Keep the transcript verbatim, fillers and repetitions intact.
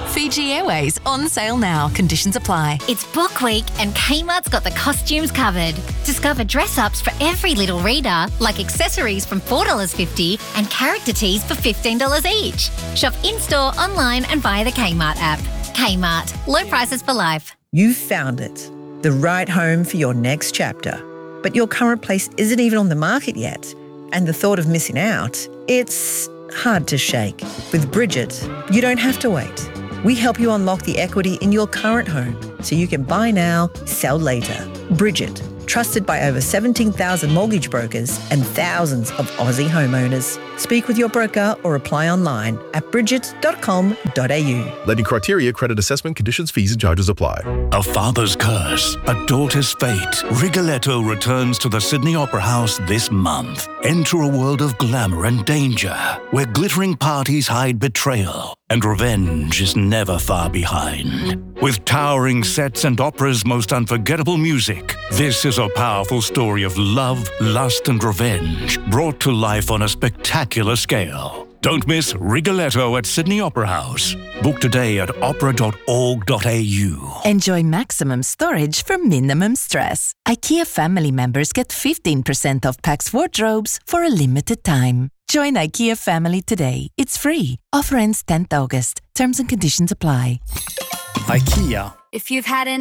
Fiji Airways on sale now. Conditions apply. It's Book Week and Kmart's got the costumes covered. Discover dress-ups for every little reader, like accessories from four dollars fifty and character tees for fifteen dollars each. Shop in-store, online and via the Kmart app. Kmart. Low prices for life. You've found it. The right home for your next chapter. But your current place isn't even on the market yet. And the thought of missing out, it's hard to shake. With Bridget, you don't have to wait. We help you unlock the equity in your current home so you can buy now, sell later. Bridget, trusted by over seventeen thousand mortgage brokers and thousands of Aussie homeowners. Speak with your broker or apply online at bridget dot com dot a u. Lending criteria, credit assessment, conditions, fees and charges apply. A father's curse, a daughter's fate. Rigoletto returns to the Sydney Opera House this month. Enter a world of glamour and danger, where glittering parties hide betrayal, and revenge is never far behind. With towering sets and opera's most unforgettable music, this is a powerful story of love, lust, and revenge, brought to life on a spectacular scale. Don't miss Rigoletto at Sydney Opera House. Book today at opera dot org dot a u. Enjoy maximum storage for minimum stress. IKEA family members get fifteen percent off Pax wardrobes for a limited time. Join IKEA family today. It's free. Offer ends tenth August. Terms and conditions apply. IKEA. If you've had an